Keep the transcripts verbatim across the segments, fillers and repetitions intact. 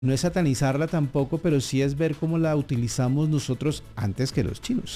No es satanizarla tampoco, pero sí es ver cómo la utilizamos nosotros antes que los chinos.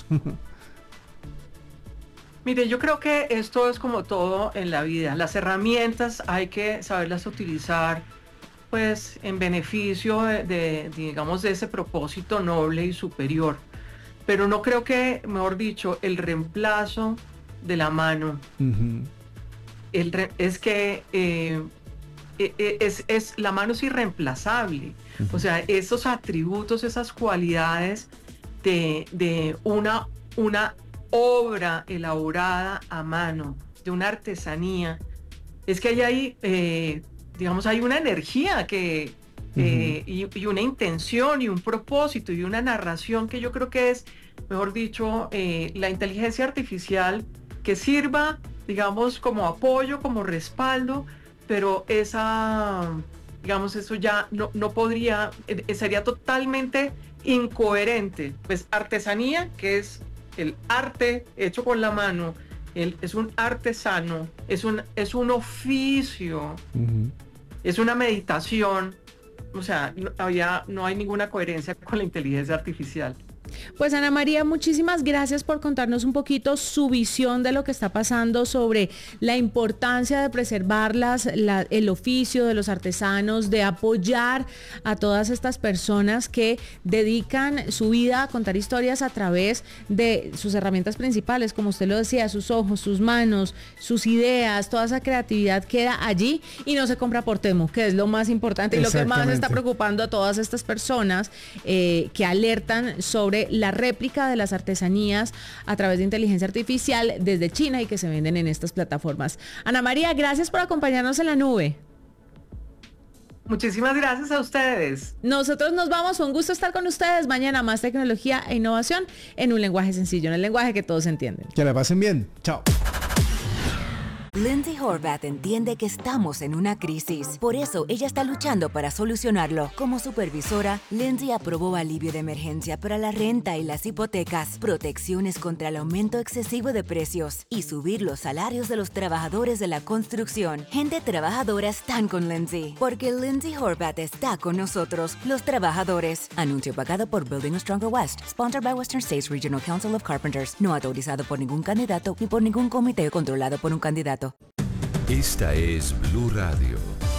Mire, yo creo que esto es como todo en la vida. Las herramientas hay que saberlas utilizar, pues, en beneficio de, de, digamos, de ese propósito noble y superior. Pero no creo que, mejor dicho, el reemplazo de la mano, Uh-huh. el re- es que eh, e- e- es, es, la mano es irreemplazable. O Uh-huh. sea, esos atributos, esas cualidades de, de una, una obra elaborada a mano, de una artesanía, es que hay ahí, eh, digamos, hay una energía que, Uh-huh. eh, y, y una intención y un propósito y una narración que yo creo que es, mejor dicho, eh, la inteligencia artificial que sirva, digamos, como apoyo, como respaldo, pero esa, digamos, eso ya no, no podría, eh, sería totalmente incoherente. Pues artesanía, que es el arte hecho con la mano, el, es un artesano, es un, es un oficio, Uh-huh. es una meditación. O sea, no, había, no hay ninguna coherencia con la inteligencia artificial. Pues Ana María, muchísimas gracias por contarnos un poquito su visión de lo que está pasando sobre la importancia de preservar las, la, el oficio de los artesanos, de apoyar a todas estas personas que dedican su vida a contar historias a través de sus herramientas principales, como usted lo decía, sus ojos, sus manos, sus ideas, toda esa creatividad queda allí y no se compra por Temu, que es lo más importante y lo que más está preocupando a todas estas personas eh, que alertan sobre la réplica de las artesanías a través de inteligencia artificial desde China y que se venden en estas plataformas. Ana María, gracias por acompañarnos en la nube. Muchísimas gracias a ustedes. Nosotros nos vamos, fue un gusto estar con ustedes. Mañana más tecnología e innovación en un lenguaje sencillo, en el lenguaje que todos entienden. Que la pasen bien. Chao. Lindsay Horvath entiende que estamos en una crisis. Por eso, ella está luchando para solucionarlo. Como supervisora, Lindsay aprobó alivio de emergencia para la renta y las hipotecas, protecciones contra el aumento excesivo de precios y subir los salarios de los trabajadores de la construcción. Gente trabajadora están con Lindsay, porque Lindsay Horvath está con nosotros, los trabajadores. Anuncio pagado por Building a Stronger West, sponsored by Western States Regional Council of Carpenters. No autorizado por ningún candidato ni por ningún comité controlado por un candidato. Esta es Blue Radio.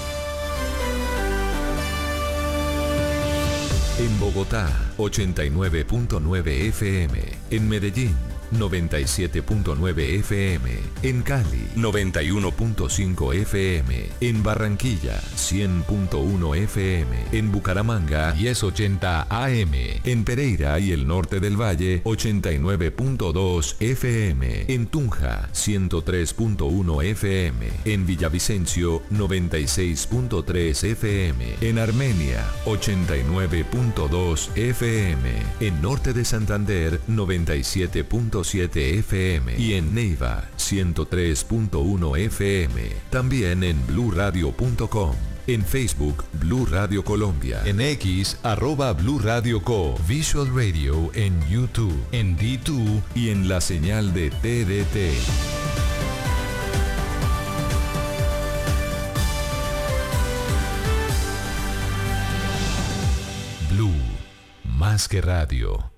En Bogotá, ochenta y nueve punto nueve F M. En Medellín, noventa y siete punto nueve F M. En Cali, noventa y uno punto cinco F M. En Barranquilla, cien punto uno F M. En Bucaramanga, diez ochenta A M. En Pereira y el norte del Valle, ochenta y nueve punto dos F M. En Tunja, ciento tres punto uno F M. En Villavicencio, noventa y seis punto tres F M. En Armenia, ochenta y nueve punto dos F M. En norte de Santander, noventa y siete punto siete F M. Y en Neiva, ciento tres punto uno F M. También en blue radio punto com. En Facebook, Blue Radio Colombia. En X, arroba Blue Radio Co. Visual Radio en YouTube. En D dos y en la señal de T D T. Blue, más que radio.